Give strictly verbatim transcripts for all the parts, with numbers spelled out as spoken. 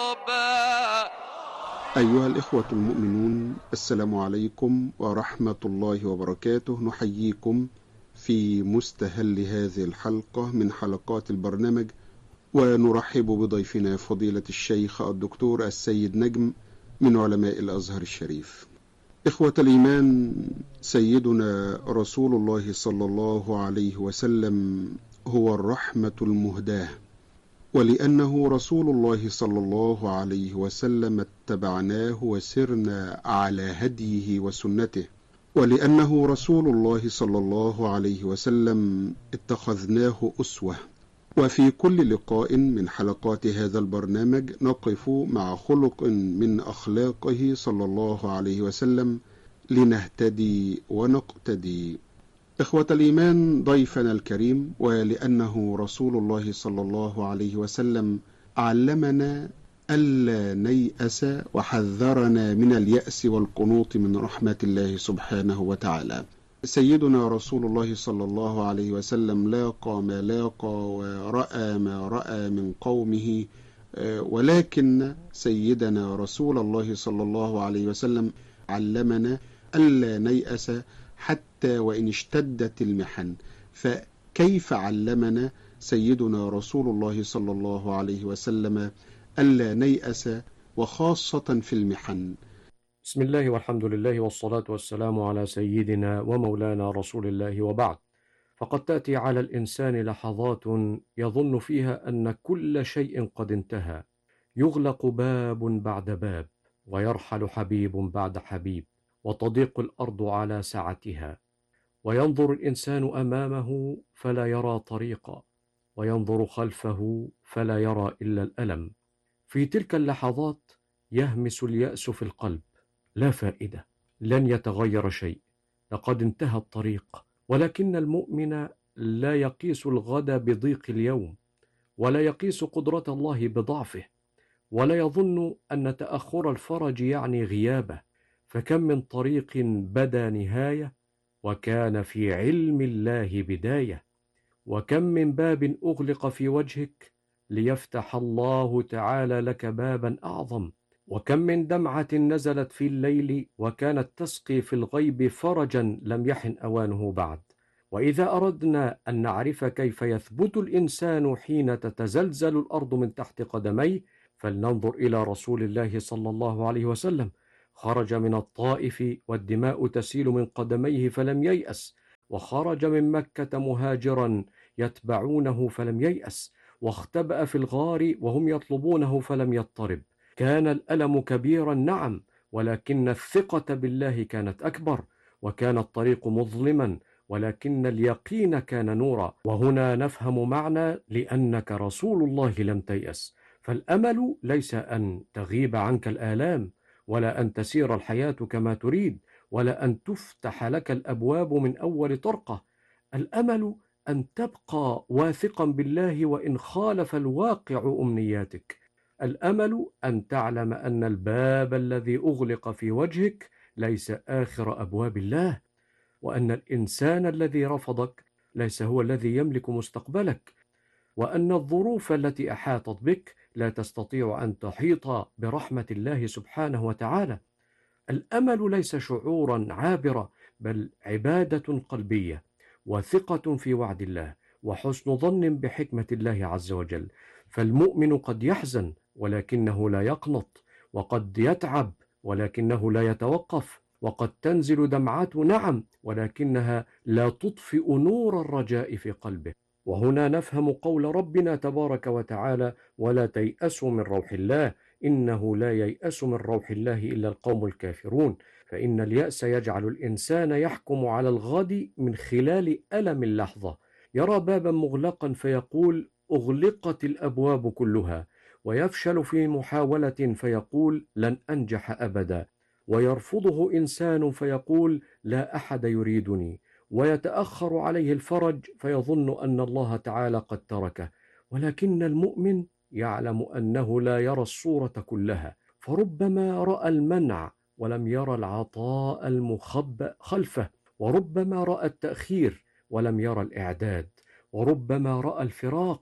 ربا. أيها الإخوة المؤمنون، السلام عليكم ورحمة الله وبركاته. نحييكم في مستهل هذه الحلقة من حلقات البرنامج، ونرحب بضيفنا فضيلة الشيخ الدكتور السيد نجم من علماء الأزهر الشريف. إخوة الإيمان، سيدنا رسول الله صلى الله عليه وسلم هو الرحمة المهداة، ولأنه رسول الله صلى الله عليه وسلم اتبعناه وسرنا على هديه وسنته، ولأنه رسول الله صلى الله عليه وسلم اتخذناه أسوة. وفي كل لقاء من حلقات هذا البرنامج نقف مع خلق من أخلاقه صلى الله عليه وسلم لنهتدي ونقتدي. إخوة الإيمان، ضيفنا الكريم ولأنه رسول الله صلى الله عليه وسلم علمنا ألا نيأس وحذرنا من اليأس والقنوط من رحمة الله سبحانه وتعالى. سيدنا رسول الله صلى الله عليه وسلم لاقى ما لاقى ورأى ما رأى من قومه، ولكن سيدنا رسول الله صلى الله عليه وسلم علمنا ألا نيأس حتى وإن اشتدت المحن. فكيف علمنا سيدنا رسول الله صلى الله عليه وسلم ألا نيأس وخاصة في المحن؟ بسم الله والحمد لله والصلاة والسلام على سيدنا ومولانا رسول الله، وبعد. فقد تأتي على الإنسان لحظات يظن فيها أن كل شيء قد انتهى، يغلق باب بعد باب، ويرحل حبيب بعد حبيب، وتضيق الأرض على سعتها، وينظر الإنسان أمامه فلا يرى طريقا، وينظر خلفه فلا يرى إلا الألم. في تلك اللحظات يهمس اليأس في القلب: لا فائدة، لن يتغير شيء، لقد انتهى الطريق. ولكن المؤمن لا يقيس الغد بضيق اليوم، ولا يقيس قدرة الله بضعفه، ولا يظن أن تأخر الفرج يعني غيابه. فكم من طريق بدا نهاية، وكان في علم الله بداية. وكم من باب أغلق في وجهك ليفتح الله تعالى لك بابا أعظم. وكم من دمعة نزلت في الليل وكانت تسقي في الغيب فرجا لم يحن أوانه بعد. وإذا أردنا أن نعرف كيف يثبت الإنسان حين تتزلزل الأرض من تحت قدميه، فلننظر إلى رسول الله صلى الله عليه وسلم. خرج من الطائف والدماء تسيل من قدميه فلم ييأس، وخرج من مكة مهاجرا يتبعونه فلم ييأس، واختبأ في الغار وهم يطلبونه فلم يضطرب. كان الألم كبيرا نعم، ولكن الثقة بالله كانت أكبر. وكان الطريق مظلما، ولكن اليقين كان نورا. وهنا نفهم معنى لأنك رسول الله لم تيأس. فالأمل ليس أن تغيب عنك الآلام، ولا أن تسير الحياة كما تريد، ولا أن تفتح لك الأبواب من أول طرقة. الأمل أن تبقى واثقا بالله وإن خالف الواقع أمنياتك. الأمل أن تعلم أن الباب الذي أغلق في وجهك ليس آخر أبواب الله، وأن الإنسان الذي رفضك ليس هو الذي يملك مستقبلك، وأن الظروف التي أحاطت بك لا تستطيع أن تحيط برحمة الله سبحانه وتعالى. الأمل ليس شعورا عابرا، بل عبادة قلبية، وثقة في وعد الله، وحسن ظن بحكمة الله عز وجل. فالمؤمن قد يحزن ولكنه لا يقنط، وقد يتعب ولكنه لا يتوقف، وقد تنزل دمعته نعم، ولكنها لا تطفئ نور الرجاء في قلبه. وهنا نفهم قول ربنا تبارك وتعالى: ولا تيأسوا من روح الله إنه لا ييأس من روح الله إلا القوم الكافرون. فإن اليأس يجعل الإنسان يحكم على الغد من خلال ألم اللحظة. يرى بابا مغلقا فيقول: أغلقت الأبواب كلها، ويفشل في محاولة فيقول: لن أنجح أبدا. ويرفضه إنسان فيقول: لا أحد يريدني. ويتأخر عليه الفرج فيظن أن الله تعالى قد تركه. ولكن المؤمن يعلم أنه لا يرى الصورة كلها، فربما رأى المنع ولم يرى العطاء المخبأ خلفه، وربما رأى التأخير ولم يرى الإعداد، وربما رأى الفراق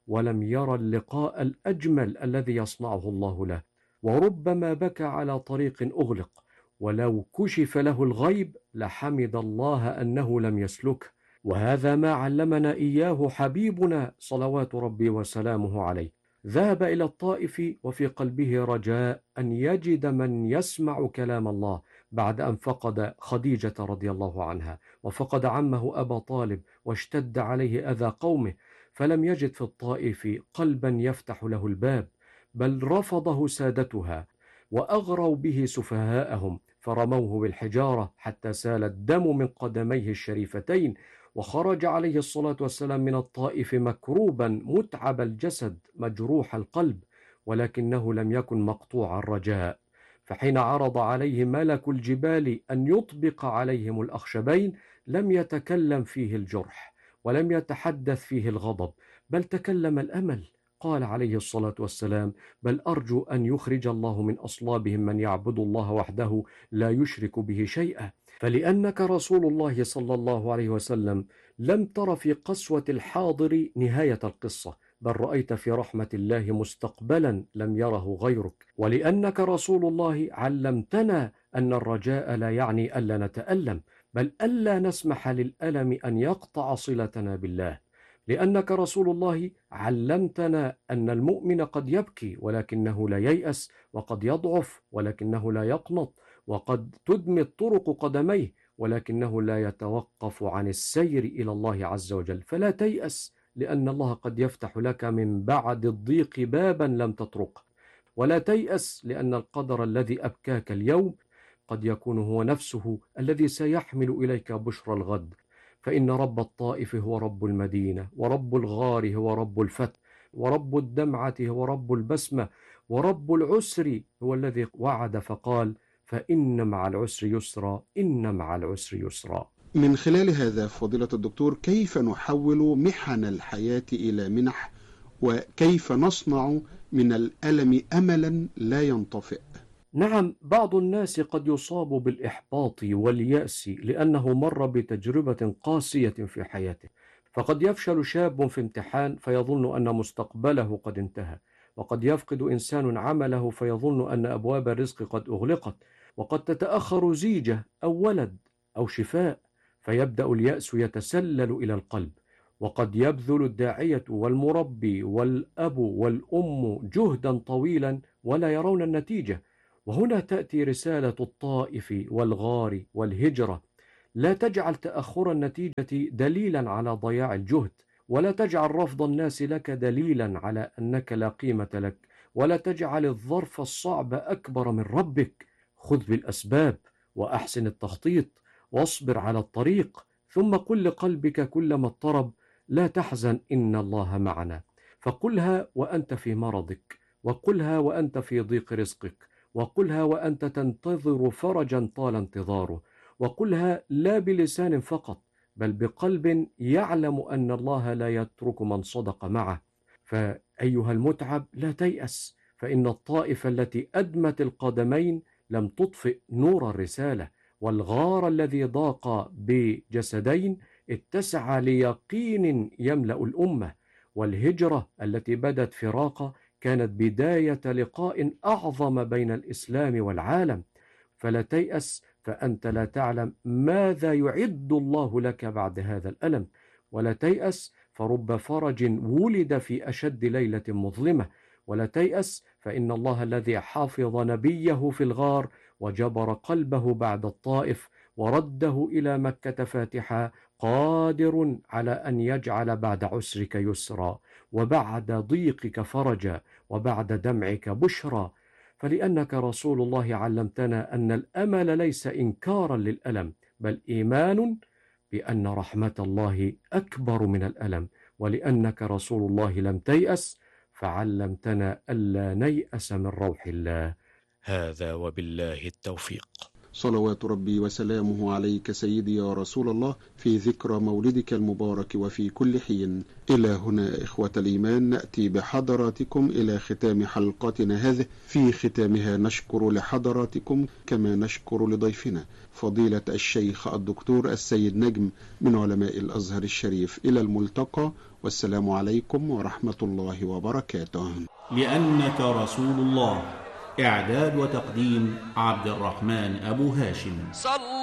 ولم يرى اللقاء الأجمل الذي يصنعه الله له، وربما بكى على طريق أغلق، ولو كشف له الغيب لحمد الله أنه لم يسلكه. وهذا ما علمنا إياه حبيبنا صلوات ربي وسلامه عليه. ذهب إلى الطائف وفي قلبه رجاء أن يجد من يسمع كلام الله، بعد أن فقد خديجة رضي الله عنها، وفقد عمه أبا طالب، واشتد عليه أذى قومه، فلم يجد في الطائف قلبا يفتح له الباب، بل رفضه سادتها، وأغروا به سفهاءهم، فرموه بالحجارة حتى سال الدم من قدميه الشريفتين، وخرج عليه الصلاة والسلام من الطائف مكروبا متعب الجسد مجروح القلب، ولكنه لم يكن مقطوع الرجاء. فحين عرض عليه ملك الجبال أن يطبق عليهم الأخشبين لم يتكلم فيه الجرح، ولم يتحدث فيه الغضب، بل تكلم الأمل. قال عليه الصلاة والسلام: بل أرجو أن يخرج الله من أصلابهم من يعبد الله وحده لا يشرك به شيئا. فلأنك رسول الله صلى الله عليه وسلم لم تر في قسوة الحاضر نهاية القصة، بل رأيت في رحمة الله مستقبلا لم يره غيرك. ولأنك رسول الله علمتنا أن الرجاء لا يعني ألا نتألم، بل ألا نسمح للألم أن يقطع صلتنا بالله. لأنك رسول الله علمتنا أن المؤمن قد يبكي ولكنه لا ييأس، وقد يضعف ولكنه لا يقنط، وقد تدمي الطرق قدميه ولكنه لا يتوقف عن السير إلى الله عز وجل. فلا تيأس، لأن الله قد يفتح لك من بعد الضيق بابا لم تطرقه. ولا تيأس، لأن القدر الذي أبكاك اليوم قد يكون هو نفسه الذي سيحمل إليك بشرى الغد. فإن رب الطائف هو رب المدينة، ورب الغار هو رب الفتح، ورب الدمعة هو رب البسمة، ورب العسر هو الذي وعد فقال: فإن مع العسر يسرا، إن مع العسر يسرا. من خلال هذا فضيلة الدكتور، كيف نحول محن الحياة إلى منح، وكيف نصنع من الألم أملا لا ينطفئ؟ نعم، بعض الناس قد يصاب بالإحباط واليأس لأنه مر بتجربة قاسية في حياته، فقد يفشل شاب في امتحان فيظن أن مستقبله قد انتهى، وقد يفقد إنسان عمله فيظن أن أبواب الرزق قد أغلقت، وقد تتأخر زيجة أو ولد أو شفاء، فيبدأ اليأس يتسلل إلى القلب. وقد يبذل الداعية والمربي والأب والأم جهدا طويلا ولا يرون النتيجة. وهنا تأتي رسالة الطائف والغار والهجرة: لا تجعل تأخر النتيجة دليلا على ضياع الجهد، ولا تجعل رفض الناس لك دليلا على أنك لا قيمة لك، ولا تجعل الظرف الصعب أكبر من ربك. خذ بالأسباب وأحسن التخطيط، واصبر على الطريق، ثم قل لقلبك كلما اضطرب: لا تحزن، إن الله معنا. فقلها وأنت في مرضك، وقلها وأنت في ضيق رزقك، وقلها وأنت تنتظر فرجا طال انتظاره، وقلها لا بلسان فقط، بل بقلب يعلم أن الله لا يترك من صدق معه. فأيها المتعب، لا تيأس، فإن الطائفة التي أدمت القدمين لم تطفئ نور الرسالة، والغار الذي ضاق بجسدين اتسع ليقين يملأ الأمة، والهجرة التي بدت فراقة كانت بداية لقاء أعظم بين الإسلام والعالم. فلا تيأس، فأنت لا تعلم ماذا يعد الله لك بعد هذا الألم. ولا تيأس، فرب فرج ولد في أشد ليلة مظلمة. ولا تيأس، فإن الله الذي حافظ نبيه في الغار وجبر قلبه بعد الطائف ورده إلى مكة فاتحا قادر على أن يجعل بعد عسرك يسرا، وبعد ضيقك فرجا، وبعد دمعك بشرا. فلأنك رسول الله علمتنا أن الأمل ليس إنكارا للألم، بل إيمان بأن رحمة الله أكبر من الألم. ولأنك رسول الله لم تيأس، فعلمتنا ألا نيأس من روح الله. هذا وبالله التوفيق. صلوات ربي وسلامه عليك سيدي يا رسول الله، في ذكرى مولدك المبارك وفي كل حين. إلى هنا إخوة الإيمان نأتي بحضراتكم إلى ختام حلقتنا هذه. في ختامها نشكر لحضراتكم كما نشكر لضيفنا فضيلة الشيخ الدكتور السيد نجم من علماء الأزهر الشريف. إلى الملتقى، والسلام عليكم ورحمة الله وبركاته. لأنك رسول الله. إعداد وتقديم عبد الرحمن أبو هاشم.